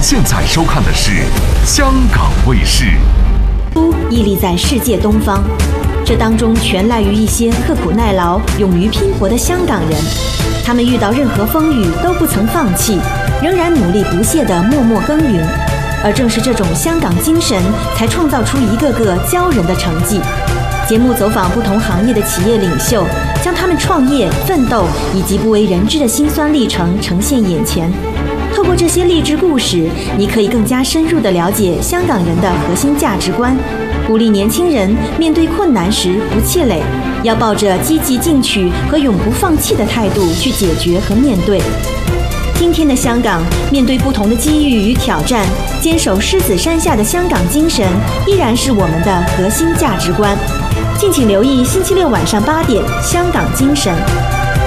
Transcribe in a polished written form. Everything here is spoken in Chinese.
现在收看的是香港卫视。 屹立在世界东方，这当中全赖于一些刻苦耐劳、勇于拼搏的香港人。他们遇到任何风雨都不曾放弃，仍然努力不懈地默默耕耘。而正是这种香港精神，才创造出一个个骄人的成绩。节目走访不同行业的企业领袖，将他们创业、奋斗以及不为人知的辛酸历程呈现眼前。透过这些励志故事，你可以更加深入地了解香港人的核心价值观，鼓励年轻人面对困难时不气馁，要抱着积极进取和永不放弃的态度去解决和面对。今天的香港，面对不同的机遇与挑战，坚守狮子山下的香港精神依然是我们的核心价值观。敬请留意星期六晚上8点《香港精神》。